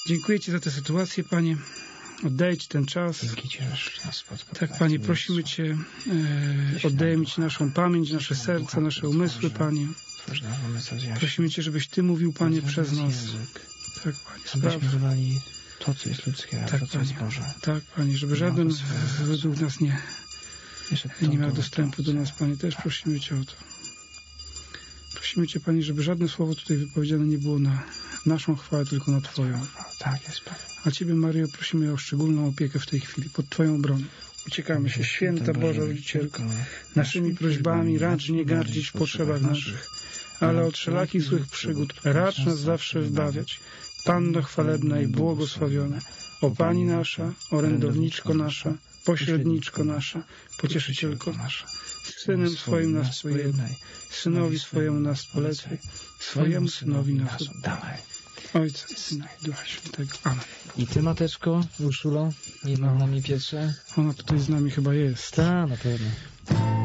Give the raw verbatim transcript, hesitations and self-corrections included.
Dziękuję Ci za tę sytuację, Panie. Oddaję Ci ten czas. Dzięki Ci, że nas spotkał. Tak, Panie, prosimy Cię, e, oddajemy Ci naszą pamięć, nasze serca, nasze umysły, Panie. Prosimy Cię, żebyś Ty mówił, Panie, przez nas. Tak, Panie, spraw. To, co jest ludzkie, a tak, to, co Panie. jest Boże. Tak, Panie, żeby żaden według nas nie, nie miał dostępu do nas, Panie. Też prosimy Cię o to. Prosimy Cię, Panie, żeby żadne słowo tutaj wypowiedziane nie było na naszą chwałę, tylko na Twoją. Tak jest, Panie. A Ciebie, Maryjo, prosimy o szczególną opiekę w tej chwili, pod Twoją obronę. Uciekamy się, Święta Boża Rodzicielko, naszymi prośbami racz nie gardzić w potrzebach naszych, ale od wszelakich złych przygód racz nas zawsze wybawiać. Panno chwalebna i błogosławiona, o Pani nasza, orędowniczko nasza, pośredniczko nasza, pocieszycielko nasza, Synem swoim nas pojednaj, Synowi swojemu nas polecaj, swojemu Synowi nas oddawaj. Ojca i Syna i Ducha Świętego. Amen. I Ty, Mateczko, Urszulo, jedną No. nami Pietrze. Ona tutaj z nami chyba jest. Tak, na pewno.